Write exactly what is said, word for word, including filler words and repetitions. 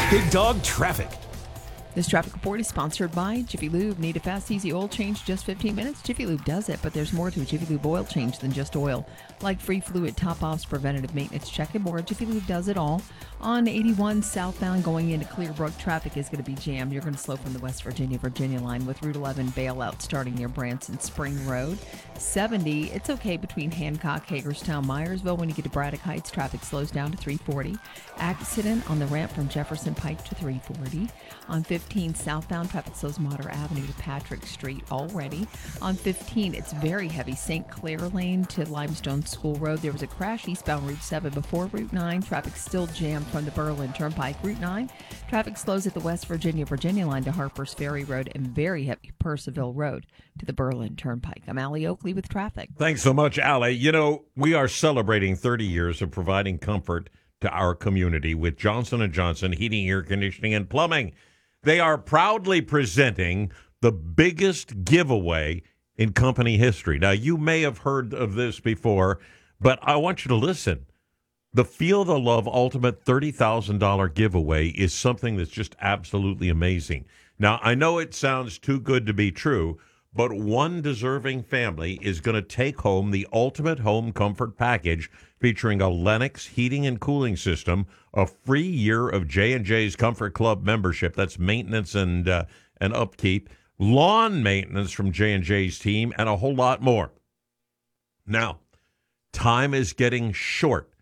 Big Dog Traffic. This traffic report is sponsored by Jiffy Lube. Need a fast, easy oil change, just fifteen minutes? Jiffy Lube does it, but there's more to a Jiffy Lube oil change than just oil. Like free fluid top-offs, preventative maintenance check, and more, Jiffy Lube does it all. On eighty-one southbound going into Clearbrook, traffic is going to be jammed. You're going to slow from the West Virginia, Virginia line with Route eleven bailout starting near Branson Spring Road. seventy, it's okay between Hancock, Hagerstown, Myersville. When you get to Braddock Heights, traffic slows down to three forty. Accident on the ramp from Jefferson Pike to three forty. On fifteen southbound, traffic slows Mater Avenue to Patrick Street already. On fifteen, it's very heavy. Saint Clair Lane to Limestone School Road. There was a crash eastbound Route seven before Route nine. Traffic still jammed from the Berlin Turnpike. Route nine, traffic slows at the West Virginia, Virginia line to Harpers Ferry Road and very heavy Percival Road to the Berlin Turnpike. I'm Allie Oakley with traffic. Thanks so much, Allie. You know, we are celebrating thirty years of providing comfort to our community with Johnson and Johnson Heating, Air Conditioning, and Plumbing. They are proudly presenting the biggest giveaway in company history. Now, you may have heard of this before, but I want you to listen. The Feel the Love Ultimate thirty thousand dollars giveaway is something that's just absolutely amazing. Now, I know it sounds too good to be true, but one deserving family is going to take home the Ultimate Home Comfort Package featuring a Lennox heating and cooling system, a free year of J and J's Comfort Club membership, that's maintenance and uh, and upkeep, lawn maintenance from J and J's team, and a whole lot more. Now, time is getting short